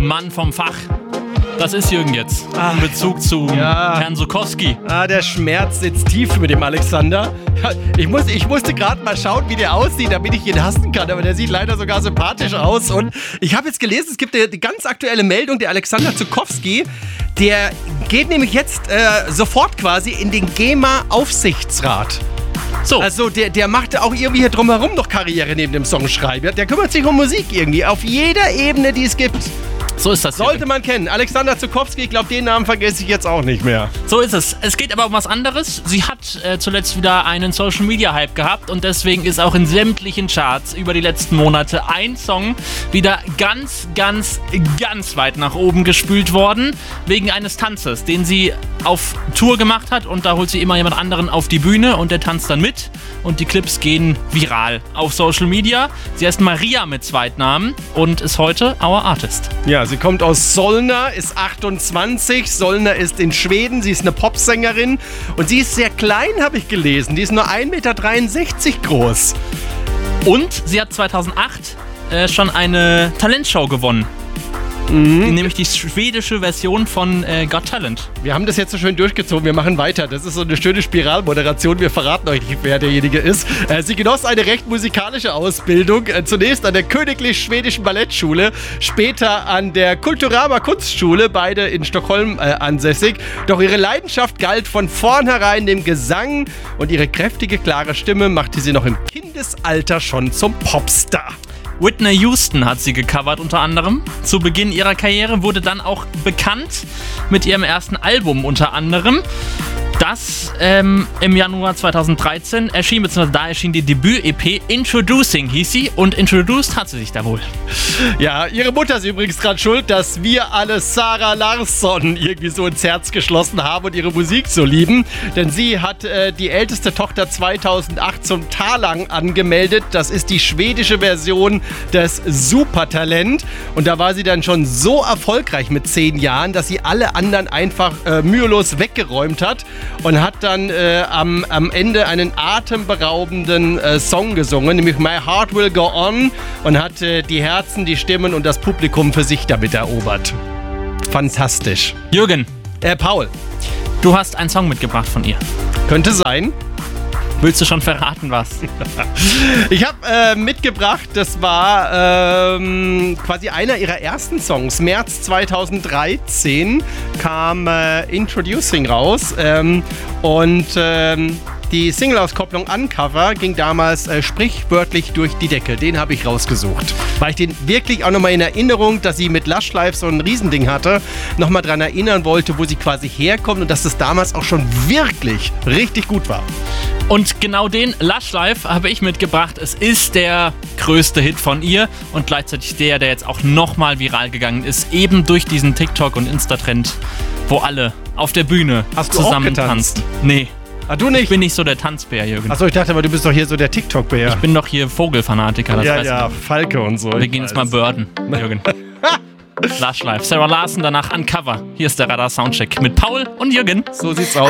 Mann vom Fach. Das ist Jürgen jetzt. In Bezug zu Herrn Sukowski. Der Schmerz sitzt tief mit dem Alexander. Ich musste gerade mal schauen, wie der aussieht, damit ich ihn hassen kann. Aber der sieht leider sogar sympathisch aus. Und ich habe jetzt gelesen, es gibt die ganz aktuelle Meldung, der Alexander Sukowski, der geht nämlich jetzt sofort quasi in den GEMA-Aufsichtsrat. So. Also der macht auch irgendwie hier drumherum noch Karriere neben dem Songschreiben. Der kümmert sich um Musik irgendwie, auf jeder Ebene, die es gibt. So ist das. Sollte man kennen. Alexander Sukowski, ich glaube, den Namen vergesse ich jetzt auch nicht mehr. So ist es. Es geht aber um was anderes. Sie hat zuletzt wieder einen Social-Media-Hype gehabt und deswegen ist auch in sämtlichen Charts über die letzten Monate ein Song wieder ganz, ganz, ganz weit nach oben gespült worden, wegen eines Tanzes, den sie auf Tour gemacht hat, und da holt sie immer jemand anderen auf die Bühne und der tanzt dann mit und die Clips gehen viral auf Social Media. Sie heißt Maria mit Zweitnamen und ist heute Our Artist. Ja, sie kommt aus Solna, ist 28. Solna ist in Schweden. Sie ist eine Popsängerin und sie ist sehr klein, habe ich gelesen. Die ist nur 1,63 Meter groß. Und sie hat 2008 schon eine Talentshow gewonnen. Nämlich die schwedische Version von Got Talent. Wir haben das jetzt so schön durchgezogen, wir machen weiter. Das ist so eine schöne Spiralmoderation. Wir verraten euch nicht, wer derjenige ist. Sie genoss eine recht musikalische Ausbildung. Zunächst an der Königlich Schwedischen Ballettschule, später an der Kulturama Kunstschule, beide in Stockholm ansässig. Doch ihre Leidenschaft galt von vornherein dem Gesang und ihre kräftige, klare Stimme machte sie noch im Kindesalter schon zum Popstar. Whitney Houston hat sie gecovert unter anderem. Zu Beginn ihrer Karriere wurde dann auch bekannt mit ihrem ersten Album unter anderem. Das im Januar 2013 erschien, beziehungsweise da erschien die Debüt-EP Introducing hieß sie, und introduced hat sie sich da wohl. Ja, ihre Mutter ist übrigens dran schuld, dass wir alle Zara Larsson irgendwie so ins Herz geschlossen haben und ihre Musik so lieben. Denn sie hat die älteste Tochter 2008 zum Talang angemeldet. Das ist die schwedische Version des Supertalent. Und da war sie dann schon so erfolgreich mit 10 Jahren, dass sie alle anderen einfach mühelos weggeräumt hat. Und hat dann am Ende einen atemberaubenden Song gesungen, nämlich My Heart Will Go On, und hat die Herzen, die Stimmen und das Publikum für sich damit erobert. Fantastisch. Jürgen. Paul. Du hast einen Song mitgebracht von ihr. Könnte sein. Willst du schon verraten, was? Ich habe mitgebracht, das war quasi einer ihrer ersten Songs. März 2013 kam Introducing raus und die Single-Auskopplung Uncover ging damals sprichwörtlich durch die Decke. Den habe ich rausgesucht. Weil ich den wirklich auch nochmal in Erinnerung, dass sie mit Lush Life so ein Riesending hatte, nochmal dran erinnern wollte, wo sie quasi herkommt und dass das damals auch schon wirklich richtig gut war. Und genau den Lush Life habe ich mitgebracht. Es ist der größte Hit von ihr und gleichzeitig der jetzt auch nochmal viral gegangen ist, eben durch diesen TikTok- und Insta-Trend, wo alle auf der Bühne zusammen tanzen. Nee. Du nicht? Ich bin nicht so der Tanzbär, Jürgen. Achso, ich dachte aber, du bist doch hier so der TikTok-Bär. Ich bin doch hier Vogelfanatiker, das weißt du. Falke und so. Wir gehen jetzt mal birden, Jürgen. Lush Life. Sarah Larson, danach Uncover. Hier ist der Radar Soundcheck mit Paul und Jürgen. So sieht's aus.